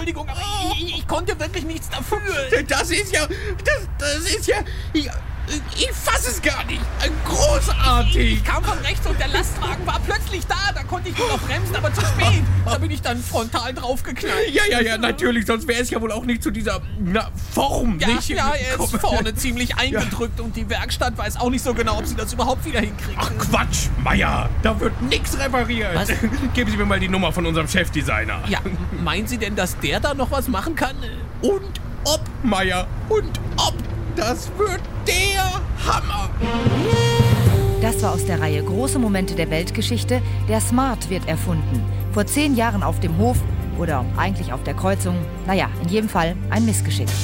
Entschuldigung, aber ich konnte wirklich nichts dafür. Das ist ja... Ich fasse es gar nicht. Großartig. Ich kam von rechts und der Lastwagen war plötzlich da. Da konnte ich nur noch bremsen, aber zu spät. Da bin ich dann frontal draufgeknallt. Ja, natürlich. Sonst wäre es ja wohl auch nicht zu dieser Form. Ja, nicht er ist vorne ziemlich eingedrückt und die Werkstatt weiß auch nicht so genau, ob sie das überhaupt wieder hinkriegen. Ach Quatsch, Meier. Da wird nichts repariert. Was? Geben Sie mir mal die Nummer von unserem Chefdesigner. Ja, meinen Sie denn, dass der da noch was machen kann? Und ob, Meier. Und ob. Das wird der Hammer. Das war aus der Reihe Große Momente der Weltgeschichte. Der Smart wird erfunden. Vor 10 Jahren auf dem Hof oder eigentlich auf der Kreuzung. Naja, in jedem Fall ein Missgeschick.